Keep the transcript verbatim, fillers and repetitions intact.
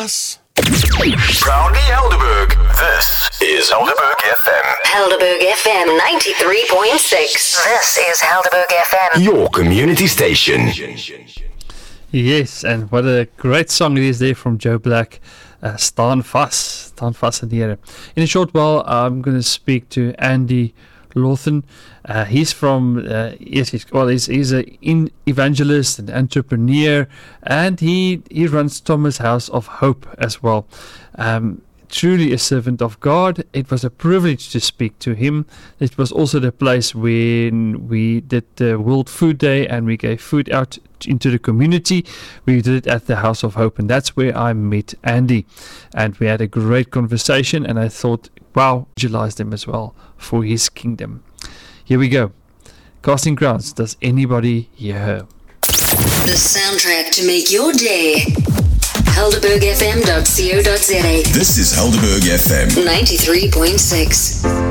us. Proudly Helderberg. This is Helderberg F M. Helderberg F M ninety-three point six. This is Helderberg F M. Your community station. Yes, and what a great song it is there from Joe Black. Uh, staan vas, staan vas in die Here. In a short while, I'm going to speak to Andy Lawton. Uh, he's from, uh, yes, he's, well, he's, he's an in evangelist and entrepreneur, and he, he runs Thomas House of Hope as well. Um, truly a servant of God. It was a privilege to speak to him. It was also the place when we did the World Food Day and we gave food out into the community. We did it at the House of Hope, and that's where I met Andy, and we had a great conversation, and I thought, wow, utilize him as well for his kingdom. Here we go. Casting Crowns. Does anybody hear her? The soundtrack to make your day. Helderberg F M dot co dot za. This is Helderberg F M ninety-three point six.